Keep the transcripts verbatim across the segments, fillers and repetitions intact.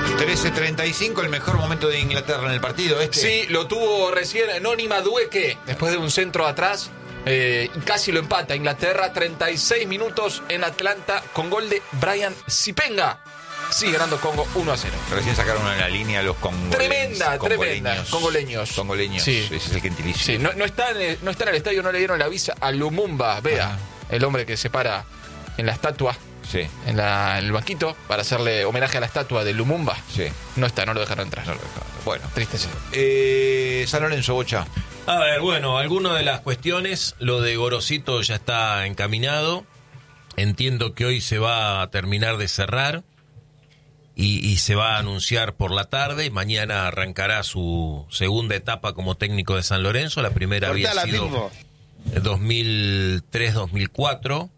trece treinta y cinco, el mejor momento de Inglaterra en el partido este. Sí, lo tuvo recién Noni Madueke, después de un centro atrás. Eh, casi lo empata Inglaterra. Treinta y seis minutos en Atlanta con gol de Brian Sipenga. Sigue ganando Congo uno a cero. Recién sacaron a la línea los congoleños. Tremenda, tremenda. Congoleños. Congoleños. Sí. Ese es el gentilicio. Sí, no, no, está en, no está en el estadio, no le dieron la visa a Lumumba. Vea, Ajá. El hombre que se para en la estatua, Sí. en, la, en el banquito, para hacerle homenaje a la estatua de Lumumba. Sí. No está, no lo dejaron entrar. No lo dejaron. Bueno. Tristeza. Eh, San Lorenzo, Bocha. A ver, bueno, algunas de las cuestiones, lo de Gorosito ya está encaminado. Entiendo que hoy se va a terminar de cerrar y, y se va a anunciar por la tarde. Mañana arrancará su segunda etapa como técnico de San Lorenzo. La primera había sido dos mil tres dos mil cuatro,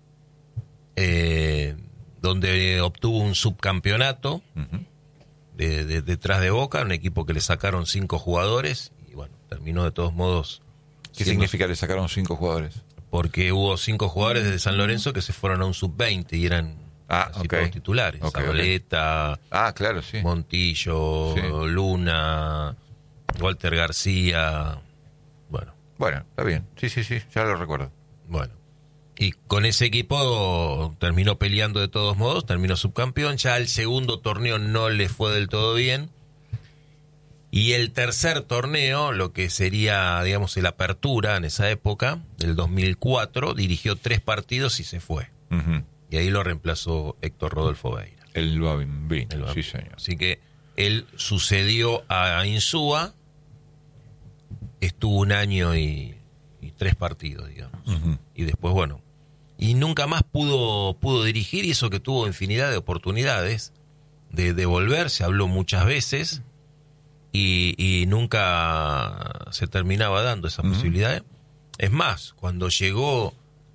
eh, donde obtuvo un subcampeonato uh-huh. de, de, detrás de Boca, un equipo que le sacaron cinco jugadores. Terminó de todos modos. ¿Qué significa le sacaron cinco jugadores? Porque hubo cinco jugadores de San Lorenzo que se fueron a un sub veinte y eran ah, casi okay. todos titulares. Okay, Zabaleta, okay. Ah, claro, sí. Montillo, sí. Luna, Walter García. Bueno. Bueno, está bien. Sí, sí, sí, ya lo recuerdo. Bueno. Y con ese equipo terminó peleando de todos modos, terminó subcampeón. Ya el segundo torneo no le fue del todo bien. Y el tercer torneo, lo que sería, digamos, el apertura en esa época, del dos mil cuatro, dirigió tres partidos y se fue. Uh-huh. Y ahí lo reemplazó Héctor Rodolfo Beira. El Bambino, el Bambino. Sí, señor. Así que él sucedió a Insúa, estuvo un año y, y tres partidos, digamos. Uh-huh. Y después, bueno, y nunca más pudo, pudo dirigir, y eso que tuvo infinidad de oportunidades de, de volver, se habló muchas veces. Y, y nunca se terminaba dando esa uh-huh. posibilidad. Es más, cuando llegó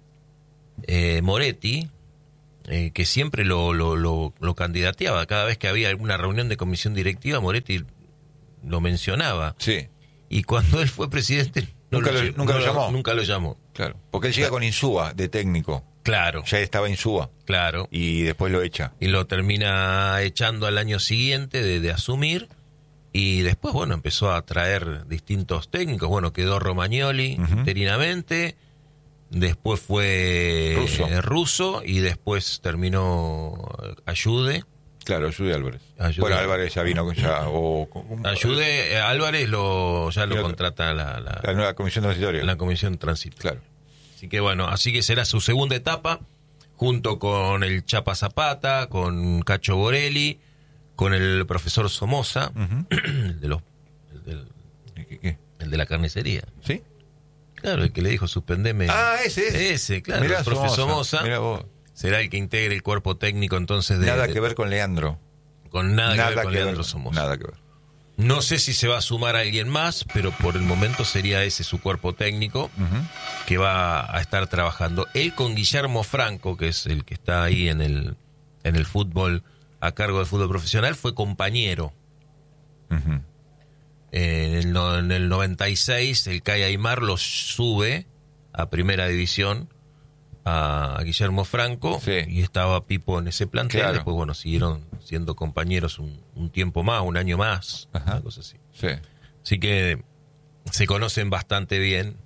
eh, Moretti, eh, que siempre lo, lo, lo, lo candidateaba, cada vez que había alguna reunión de comisión directiva, Moretti lo mencionaba. Sí. Y cuando él fue presidente, no nunca, lo, lo, nunca no lo llamó. Nunca lo llamó. Claro. Porque él llega claro. con Insúa de técnico. Claro. Ya estaba Insúa. Claro. Y después lo echa. Y lo termina echando al año siguiente de, de asumir. Y después, bueno, empezó a traer distintos técnicos. Bueno, quedó Romagnoli uh-huh. interinamente. Después fue Russo. Eh, Russo. Y después terminó Ayude. Claro, Ayude Álvarez. Ayude. Bueno, Álvarez ya vino. Ya, o, Ayude, eh, Álvarez lo, ya lo contrata la, la, la nueva comisión transitoria. La comisión transitoria. Claro. Así que bueno, así que será su segunda etapa. Junto con el Chapa Zapata, con Cacho Borelli, con el profesor Somoza, uh-huh. el de los el, del, ¿Qué, qué? el de la carnicería. ¿Sí? Claro, el que le dijo suspendeme. Ah, ese es. Ese, claro, Mirá, el profesor Somoza. Mirá vos. Será el que integre el cuerpo técnico entonces de... Nada de, que ver con Leandro. Con nada, nada que ver con que Leandro ver, Somoza. Nada que ver. No sé si se va a sumar a alguien más, pero por el momento sería ese su cuerpo técnico uh-huh. que va a estar trabajando. Él con Guillermo Franco, que es el que está ahí en el, en el fútbol, a cargo del fútbol profesional, fue compañero. Uh-huh. En, el, en el noventa y seis, el C A I Aymar lo sube a primera división a Guillermo Franco, sí. y estaba Pipo en ese plantel. Claro. Después, bueno, siguieron siendo compañeros un, un tiempo más, un año más, Ajá. una cosa así. Sí. Así que se conocen bastante bien.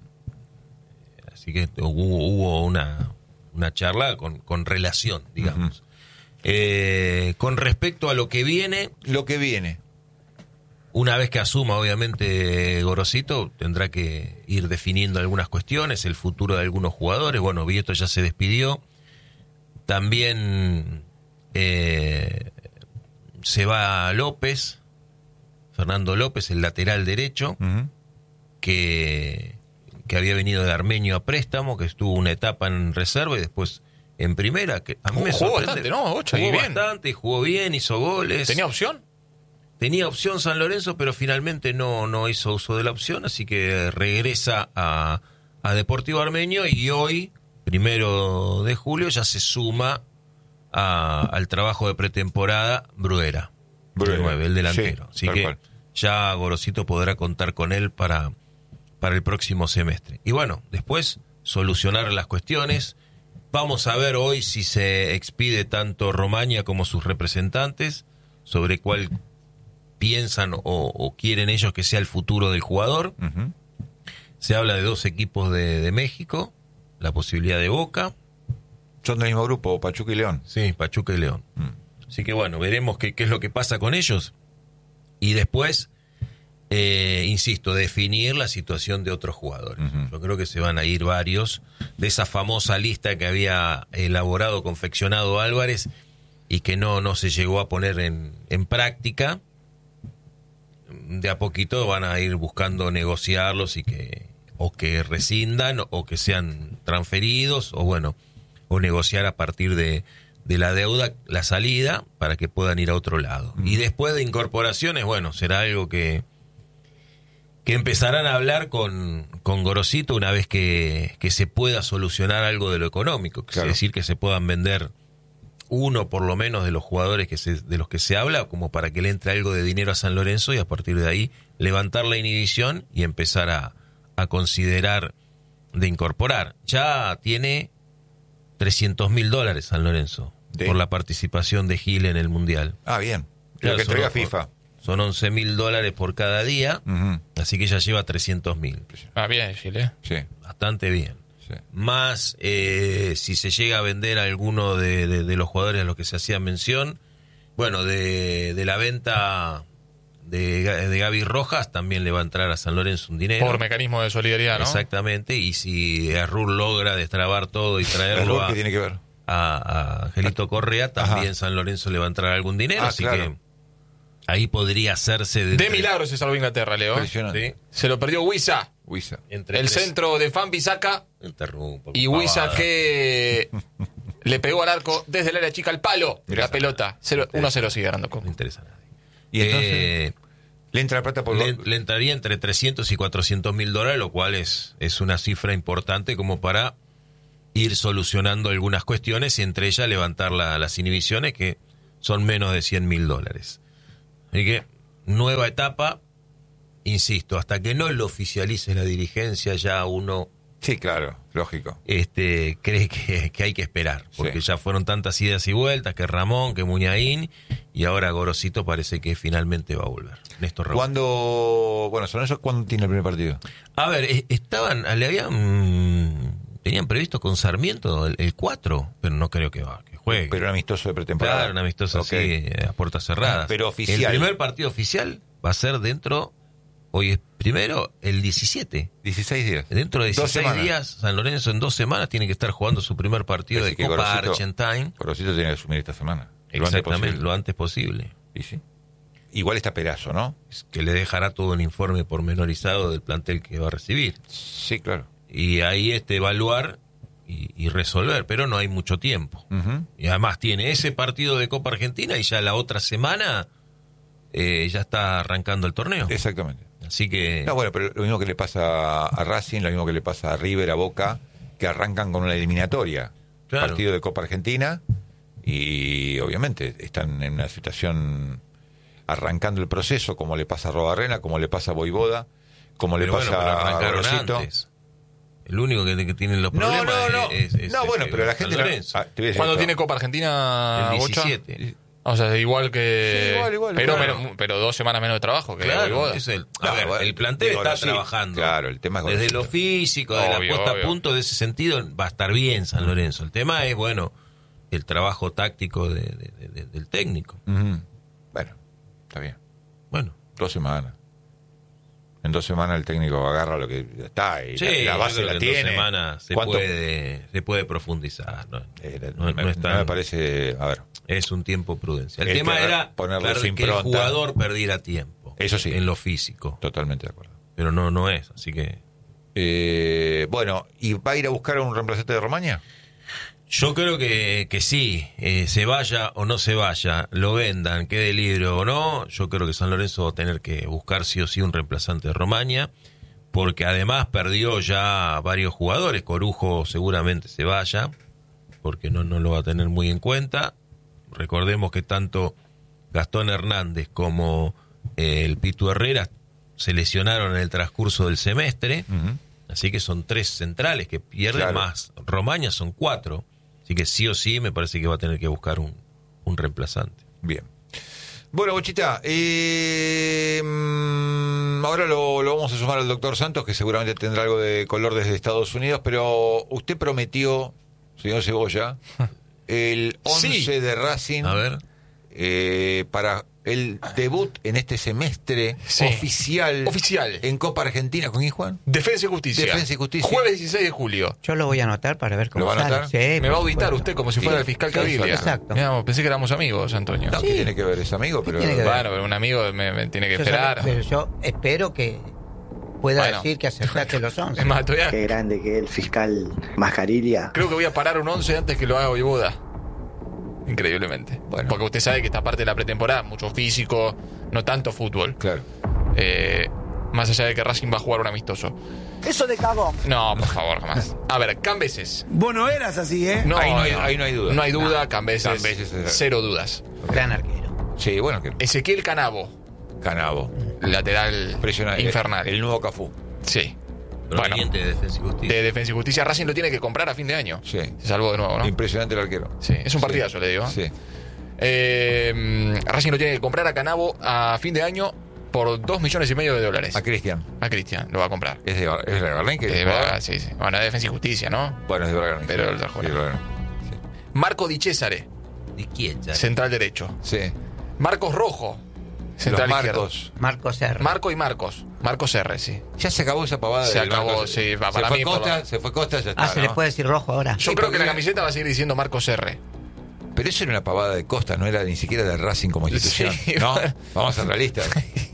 Así que hubo, hubo una, una charla con, con relación, digamos. Uh-huh. Eh, con respecto a lo que viene... Lo que viene. Una vez que asuma, obviamente, Gorosito, tendrá que ir definiendo algunas cuestiones, el futuro de algunos jugadores. Bueno, Vieto ya se despidió. También eh, se va López, Fernando López, el lateral derecho, uh-huh. que, que había venido de Armenio a préstamo, que estuvo una etapa en reserva y después en primera. Que a mí me jugó bastante, ¿no? Ocha, jugó bien. bastante, jugó bien, hizo goles. ¿Tenía opción? Tenía opción San Lorenzo, pero finalmente no, no hizo uso de la opción, así que regresa a, a Deportivo Armenio y hoy, primero de julio, ya se suma a, al trabajo de pretemporada Bruera, Bruera. el nueve, el delantero. Sí, así que cual. ya Gorosito podrá contar con él para, para el próximo semestre. Y bueno, después solucionar las cuestiones. Vamos a ver hoy si se expide tanto Romaña como sus representantes sobre cuál piensan o, o quieren ellos que sea el futuro del jugador. Uh-huh. Se habla de dos equipos de, de México, la posibilidad de Boca. Son del mismo grupo, Pachuca y León. Sí, Pachuca y León. Mm. Así que bueno, veremos qué, qué es lo que pasa con ellos. Y después, eh, insisto, definir la situación de otros jugadores. Uh-huh. Yo creo que se van a ir varios de esa famosa lista que había elaborado, confeccionado Álvarez y que no, no se llegó a poner en, en práctica. De a poquito van a ir buscando negociarlos y que o que rescindan o que sean transferidos o bueno, o negociar a partir de, de la deuda la salida para que puedan ir a otro lado. Uh-huh. Y después de incorporaciones, bueno, será algo que que empezarán a hablar con, con Gorosito una vez que, que se pueda solucionar algo de lo económico, Claro. es decir, que se puedan vender uno por lo menos de los jugadores que se, de los que se habla, como para que le entre algo de dinero a San Lorenzo y a partir de ahí levantar la inhibición y empezar a, a considerar de incorporar. Ya tiene trescientos mil dólares San Lorenzo ¿De? por la participación de Gil en el Mundial. Ah, bien. Lo Claro, que son- entrega FIFA. Son once mil dólares por cada día, Uh-huh. así que ya lleva trescientos mil. Ah, bien, Chile. Sí, Bastante bien. sí. Más eh, si se llega a vender a alguno de, de, de los jugadores a los que se hacía mención, bueno, de, de la venta de, Ga- de Gaby Rojas también le va a entrar a San Lorenzo un dinero. Por mecanismo de solidaridad, ¿no? Exactamente, y si Arrur logra destrabar todo y traerlo ¿Error a, qué tiene que ver? a, a Angelito Correa, también Ajá. San Lorenzo le va a entrar algún dinero, Ah, así claro. que ahí podría hacerse de, De milagro se salvó Inglaterra, Leo. Impresionante. ¿sí? Se lo perdió Huiza. Huiza. Entre El tres- centro de Fan Bisaca. Interrumpo, Y pavada. Huiza que le pegó al arco desde el área chica al palo. Mirá. La pelota. uno cero sigue ganando No Coco. interesa a nadie. Y entonces Eh, le entra plata por le, lo- le entraría entre trescientos y cuatrocientos mil dólares, lo cual es, es una cifra importante como para ir solucionando algunas cuestiones y entre ellas levantar la- las inhibiciones que son menos de cien mil dólares. Así que, nueva etapa, insisto, hasta que no lo oficialice la dirigencia ya uno Sí, claro, lógico. este cree que, que hay que esperar, porque Sí. ya fueron tantas idas y vueltas, que Ramón, que Muñain, y ahora Gorosito parece que finalmente va a volver. Néstor Raúl. ¿Cuándo, bueno, son esos, ¿cuándo tiene el primer partido? A ver, eh, estaban, le habían, tenían previsto con Sarmiento el, el cuatro, pero no creo que va, que juegue. Pero un amistoso de pretemporada. Claro, un amistoso Ok. así, eh, a puertas cerradas. Pero oficial. El primer partido oficial va a ser dentro, hoy es primero, el diecisiete. dieciséis días. Dentro de Dos dieciséis semanas. días, San Lorenzo en dos semanas tiene que estar jugando su primer partido Así de que Copa Gorosito- Argentine. Gorosito tiene que asumir esta semana. Lo antes Exactamente, posible. lo antes posible. Y sí. Igual está Perazo, ¿no? Es que le dejará todo un informe pormenorizado del plantel que va a recibir. Sí, claro. Y ahí este evaluar y, y resolver, pero no hay mucho tiempo. Ujú. Y además tiene ese partido de Copa Argentina y ya la otra semana eh, ya está arrancando el torneo. Exactamente. Así que No, bueno, pero lo mismo que le pasa a Racing, lo mismo que le pasa a River, a Boca, que arrancan con una eliminatoria. Claro. Partido de Copa Argentina y obviamente están en una situación arrancando el proceso, como le pasa a Robarrena, como le pasa a Voivoda, como le pero bueno, pasa pero a arrancaron Gorosito. antes. El único que, que tiene los No, problemas no, no. es, es- no, es- bueno, es pero la San gente... no- Lorenzo. ah, te voy a decir ¿Cuándo esto. tiene Copa Argentina, el Bocha? diecisiete. O sea, igual que... Sí, igual, igual, pero, claro. menos- pero dos semanas menos de trabajo que Claro, Voivoda. es el, a No, ver, bueno, el plantel digo, está sí, trabajando. claro, el tema es desde Gorosito. lo físico, de Obvio, la puesta obvio. a punto, de ese sentido, va a estar bien San Lorenzo. El tema es, bueno, el trabajo táctico de- de- de- del técnico. Ujú. Bueno, está bien. Bueno, Dos semanas. En dos semanas el técnico agarra lo que está y sí, la, la yo base creo la que en tiene. dos semanas se ¿Cuánto? puede, se puede profundizar. ¿no? Eh, No- me, no es no tan- me parece, a ver, Es un tiempo prudencia. El, El tema que era ponerle per- su que el impronta. jugador perdiera tiempo. Eso sí. En lo físico. totalmente de acuerdo. Pero no, no es. Así que Eh, bueno, ¿y va a ir a buscar a un reemplazante de Romaña? yo creo que, que sí, eh, se vaya o no se vaya, lo vendan, quede libre o no, yo creo que San Lorenzo va a tener que buscar sí o sí un reemplazante de Romaña, porque además perdió ya varios jugadores, Corujo seguramente se vaya, porque no, no lo va a tener muy en cuenta. Recordemos que tanto Gastón Hernández como eh, el Pitu Herrera se lesionaron en el transcurso del semestre. Ujú. Así que son tres centrales que pierden Claro. más. Romaña son cuatro. Así que sí o sí me parece que va a tener que buscar un, un reemplazante. Bien. Bueno, Bochita, eh, mm, ahora lo, lo vamos a sumar al doctor Santos, que seguramente tendrá algo de color desde Estados Unidos, pero usted prometió, señor Cebolla, el once Sí. de Racing A ver. eh, para el debut en este semestre Sí. oficial, Oficial. en Copa Argentina. ¿Con quién, Juan? Defensa y Justicia. Defensa y Justicia. Jueves dieciséis de julio. Yo lo voy a anotar para ver cómo ¿Lo va a sale. anotar? Sí, Me por va a auditar supuesto. usted como si fuera Sí. el fiscal Sí, Caviglia. exacto. Mirá, pensé que éramos amigos, Antonio. No, ¿qué tiene que ver? Es amigo, pero... tiene que ver? Bueno, pero un amigo me, me tiene que Yo esperar. solo- pero yo espero que pueda Bueno. decir que acertaste los once. Es más, todavía Qué grande que es el fiscal Mascarilla. creo que voy a parar un once antes que lo haga Voivoda. Increíblemente. Bueno. Porque usted sabe que esta parte de la pretemporada, mucho físico, no tanto fútbol. Claro. Eh, más allá de que Racing va a jugar un amistoso. Eso de cagón. No, por favor, jamás. A ver, Cambeses. Vos no eras así, ¿eh? No, Ahí no hay- ahí no hay duda. No hay duda, No. Cambeses. Cambeses es- Cero dudas. Gran arquero. Sí, bueno, que Ezequiel Canavo, Canavo. lateral Impresionante. infernal. El, el nuevo Cafú. Sí. Bueno, Proveniente de Defensa y Justicia. de Defensa y Justicia, Racing lo tiene que comprar a fin de año. Sí. Se salvó de nuevo, ¿no? Impresionante el arquero. Sí, es un partidazo, le digo. ¿eh? Sí. Eh, Racing lo tiene que comprar a Canavo a fin de año por dos millones y medio de dólares. A Cristian. A Cristian lo va a comprar. Es de, es de Garlén, que Eh, es va- jugador. sí, sí. Bueno, de Defensa y Justicia, ¿no? Bueno, es de Garlén. Pero sí. el del jugador. Sí, Garlén. Marco Di Cesare, ¿De quién ya? central derecho. Sí. Marcos Rojo, Los central izquierdo. Marcos. Marcos R. Marco y Marcos. Marcos R, sí. Ya se acabó esa pavada. Se del acabó, Marcos. sí, va, se para fue mí, por Costa, lo- se fue Costa, ya está. ah, se le ¿no? puede decir rojo ahora. Yo Sí, creo que porque- la camiseta va a seguir diciendo Marcos R. Pero eso era una pavada de Costa, no era ni siquiera de Racing como institución. Sí, ¿No? bueno. Vamos a ser realistas.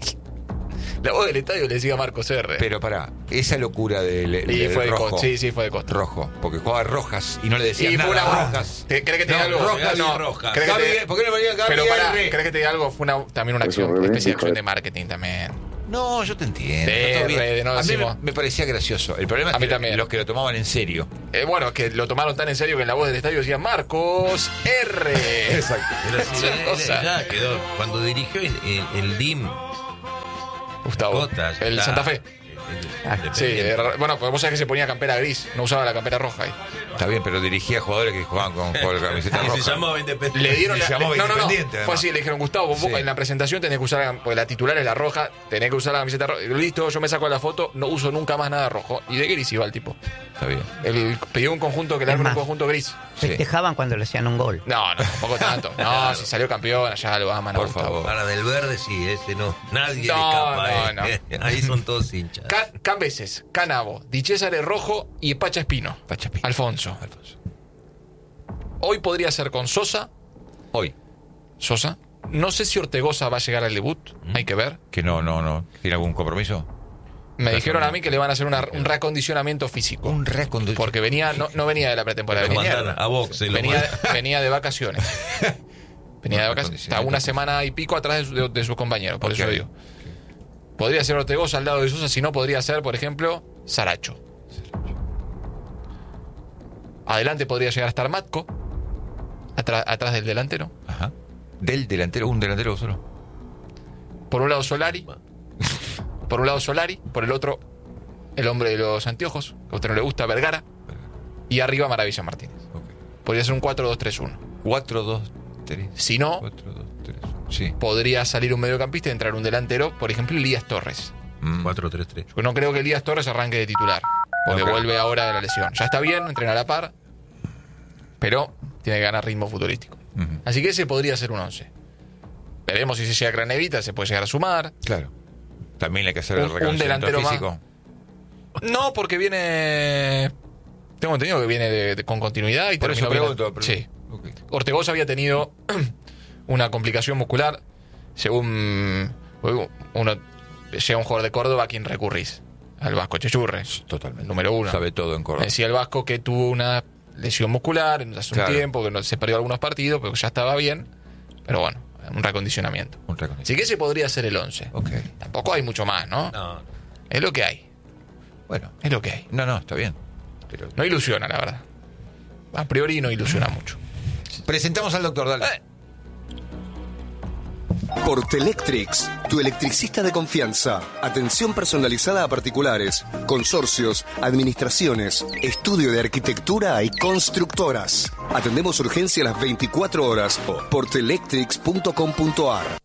La voz del estadio le decía Marcos R. Pero pará, esa locura del, y del fue de rojo. Costa. Sí, sí, fue de Costa. Rojo, porque jugaba Rojas y no le decían Y nada. fue una Rojas. ¿Te- ¿Crees que te No, diga algo? Rojas no, y Rojas. ¿crees que te- Gaby- ¿Por qué no me digan Gaby Pero pará, R? ¿crees que te diga algo? Fue una, también una Eso acción, es una re especie de acción hijo de de- marketing también. No, yo te entiendo. De está todo bien. R, de no a mí me, decimos. me parecía gracioso. El problema es A mí que también. los que lo tomaban en serio. Eh, bueno, es que lo tomaron tan en serio que en la voz del estadio decía Marcos R. Exacto. Pero sí, Son él- él cosas. ya quedó. Cuando dirigió el, el, el D I M, Gustavo. Costa, ya El está. Santa Fe. El- el- Ah, Sí, Independiente. eh, bueno, pues vos sabés que se ponía campera gris, no usaba la campera roja ahí. Está bien, pero dirigía jugadores que jugaban con, con la camiseta Y roja. se llamaba Independiente. Le dieron Y la, se llamaba le- no, no, no. Independiente, Fue además. así, le dijeron, Gustavo, vos Sí. en la presentación tenés que usar, la- porque la titular es la roja, tenés que usar la camiseta roja. Listo, yo me saco la foto, no uso nunca más nada rojo. Y de gris iba el tipo. Está bien. Él pidió un conjunto que le Es haga un más. conjunto gris. Sí. Festejaban cuando le hacían un gol. No, no, tampoco tanto. No, si salió campeón, allá lo aman a Por Gustavo. favor. Para del verde, sí, ese no. Nadie No, le escapa. no, eh. Ahí son todos hinchas. Ca- Cambeses, Canavo, Di Cesare Rojo y Pacha Espino. Pacha Espino. Alfonso. Alfonso. Hoy podría ser con Sosa. Hoy. Sosa. No sé si Ortegoza va a llegar al debut. Hay que ver. Que no, no, no. ¿Tiene algún compromiso? Me dijeron a mí que le van a hacer una- un reacondicionamiento físico. Un reconductor. Porque venía, no, no venía de la pretemporada. Lo Venía, mandan a box, se lo venía, mandan. venía de vacaciones. Venía de vacaciones. Está una semana y pico atrás de, su- de- de sus compañeros. Por Ok. eso digo. Podría ser Ortegoza al lado de Sosa. Si no, podría ser, por ejemplo, Saracho. Adelante podría llegar a estar Matco. Atrás, atrás del delantero. Ajá. Del delantero, un delantero solo. Por un lado Solari. Por un lado Solari. Por el otro, el hombre de los anteojos. Que a usted no le gusta, Vergara. Y arriba Maravilla Martínez. Ok. Podría ser un cuatro dos tres uno. cuatro dos tres. Si no, cuatro dos tres. Sí. podría salir un mediocampista y entrar un delantero. Por ejemplo, Elías Torres. Mm. cuatro tres tres. Yo no creo que Elías Torres arranque de titular. Porque No creo. vuelve ahora de la lesión. Ya está bien, entrena a la par. Pero tiene que ganar ritmo futurístico. Ujú. Así que ese podría ser un once. Veremos si se llega a Granevita, se puede llegar a sumar. Claro. También hay que hacer Un- el un reconocimiento delantero más. físico. No, porque viene. Tengo entendido que viene de- de- con continuidad y Por eso terminó bien. pregunto. pero- Sí. Ok. Ortegoza había tenido una complicación muscular. Según uno llega un jugador de Córdoba, ¿a quién recurrís? Al Vasco Chechurre, Totalmente. número uno. Sabe todo en Me Córdoba. decía el Vasco que tuvo una lesión muscular hace un Claro. tiempo, que no, se perdió algunos partidos, pero ya estaba bien. Pero bueno, un recondicionamiento. Un reconocimiento. Así que ese podría ser el once. Ok. Tampoco hay mucho más, ¿no? No, Es lo que hay. Bueno. Es lo que hay. No, no, está bien. Pero... No ilusiona, la verdad. A priori no ilusiona mucho. Presentamos al doctor, dale. Eh. Portelectrix, tu electricista de confianza. Atención personalizada a particulares, consorcios, administraciones, estudio de arquitectura y constructoras. Atendemos urgencia a las veinticuatro horas. Portelectrix punto com punto ar.